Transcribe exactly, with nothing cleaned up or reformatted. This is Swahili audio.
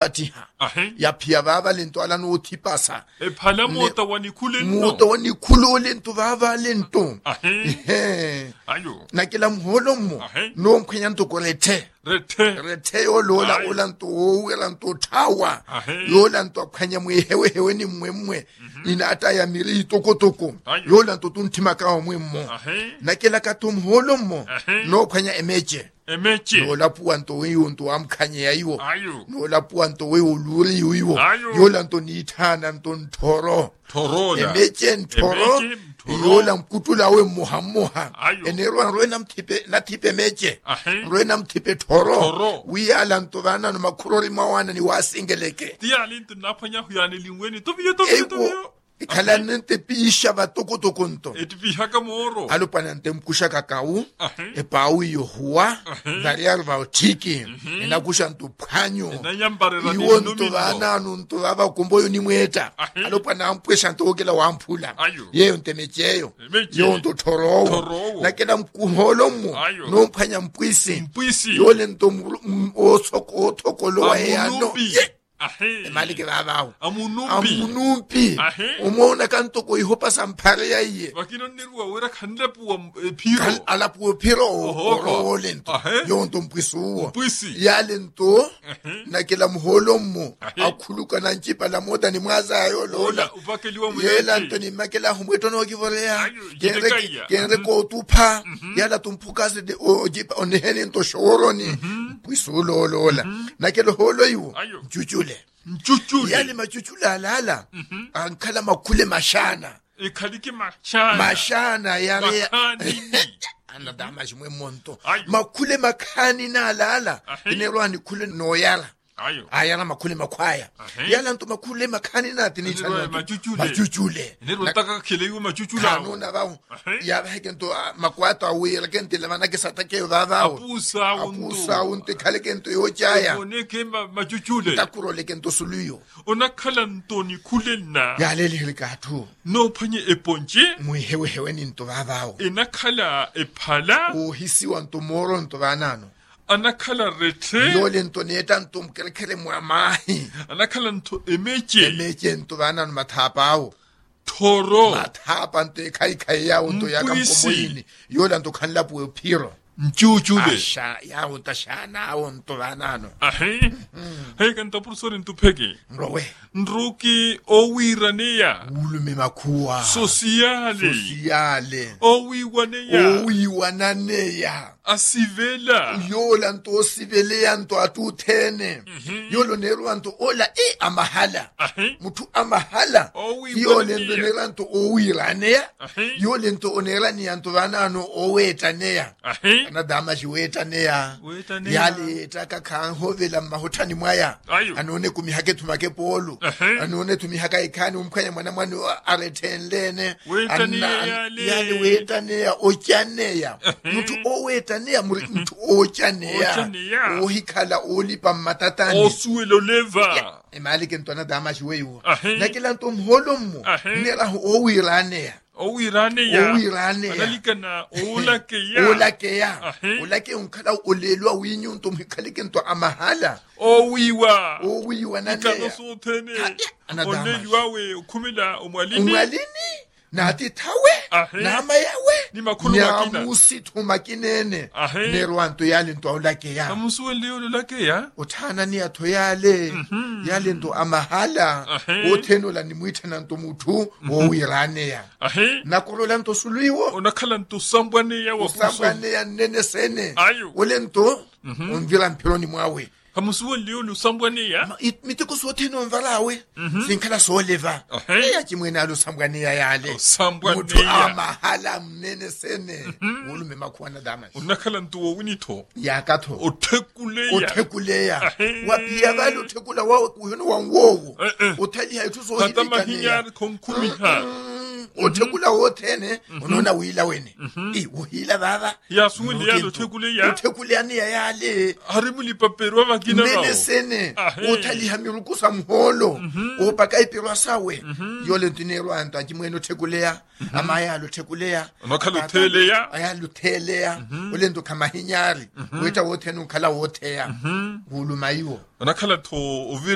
patiha ya phia baba lento ala no thipasa e phala mota wanikhule no mota wanikhulu lento baba lento ahe ayo nakela mholo mo no mkhenya nto korethe rethe rethe yo lola olanto o elanto thawa yo lanto khanya mwehewe hewe ni mmwe ina ata ya miri tokotoko yo lanto tunthima ka omwe mmo nakela ka tumholo mo no khanya emeje emeche no lapho nto weyonto amkhanye yayiwo no lapho nto weyoluri yiwo yo lanto nithana nto nthoro thorola emeche nthoro yola mkutula we muhammoha enerwa rwena mthipe na thipe meche rwena mthipe thoro wiyala nto bana no makhurori mawana ni wasingeleke tiyali nto naphanya huyane lingweni to biyo to biyo ikhala nente pisha batokotoko nto etipha ka moro alopana nte mkusha kakao e pau yo huwa variar va otiki ena kusha nto phanyo iwo nto bana nto baba komboyo ni mweta alopana ampwesha nto okela wamphula yeyo ntemecheyo yo nto thoro nakela mkuholo mo no mphanya mpwisi yo le nto osoko thokolo wa yano ahe mali ke babawo amunumpi amunumpi umona kantoko ihopa samphare yaye bakino nirwa wera khandle puwa phiro ala puwa phiro oro lento yonto mpwisuwo ya lento nakela mholo mo akhuluka na ntsipa la moda ni mwazayo lola ubakeliwa mu yela nto ni makela humweto no kivorea kenre kenre ko tupha yala tumphukaze de ojipa onehene nto shoroni mpwisulo lola nakela holo yiwo juju Mchuchule yale machuchula lala ankhala makhule mashana ekhalike mashana mashana yale anadama jimwe monto makhule makhani na lala inerwani khule noyala ayo ayana makhule makhwaya yala nto makhule makhani nathi ni tsana machuchule machuchule nerotaka kheleyo machuchula no na bawo ya heke nto makwato awira kente lana ke satake babawo apusa unto apusa unto khale kento yo jaya oneke machuchule takuro le kento suluyo onakhala ntoni khulena yale le kathu no phanye eponje muhewe hewe ni nto babawo enakhala ephala o hisiwa nto moro nto banano anakhala rethe yole nto neta nto mkelekele mwamahi anakhala nto emeche emeche nto bana no mathapawo thoro mathapa nto ekhai khai yawo nto yaka mkomoyini yola nto khanla puwe phiro mchuchule asha yawo tashana awo nto banano ahe hey kanto professor ntupheke ngowe ndruki owiraneya ulume makhuwa sociale sociale owiwaneya owiwananeya asivela yola nto sivele nto atuthene yolo nerwa nto ola e amahala muthu amahala yole nto nerwa nto owiraneya yole nto onera ni nto banano owetaneya na dama jiwetaneya yale taka khan hovela mahothani mwaya anone kumihake thumake polo anone tumihaka ikhani umkhanya mwana mwana arethenlene yale wetaneya ochaneya muthu owetaneya muthu ochaneya ohikhala olipa matatani osuelo leva imali ke ntwana dama jiweyo nakela nto mholo mmo nela owiraneya owiraneya owiraneya analikana olakeya olakeya olake unkhala olelwa winyu nto mkhalike nto amahala owiwa owiwa naneya ikano sothene onelwa we ukhumela umwalini umwalini nathi thawe nama yawe ni makhulu makina nyamusi thumakinene nerwanto yale nto awulakeya amusuwe leyo lakeya uthana ni atho yale yale nto amahala othenola nimuithana nto muthu owiraneya nakolola nto suluiwo onakhala nto sambwane yawo sambwane ya nene sene ole nto umvira mphironi mwawe amusuwe leyo lusambwane ya mitiko sotheno mvalawe sinkhala soleva ya chimwena lo sambwane ya yale muthu amahala mnene sene ulume makhwana dama unakhala nto wowinitho yakatho othekuleya othekuleya waphiya balo othekula wawe kuyono wangowo uthali hayithu so hita mahinya konkumiha othekula wothene unona wila wene eh uhila baba yasuwile yalo othekuleya othekuleya ni yale harimuli papero abakina bawo mene sene uthali hamirukusa mholo opaka ipirwa sawe yole ntinerwa nto ajimweno othekuleya amaya lo thekuleya makhala utheleya ayalutheleya olento khamahinyari wetha wothene ukhala wotheya uluma yiwo nakhala tho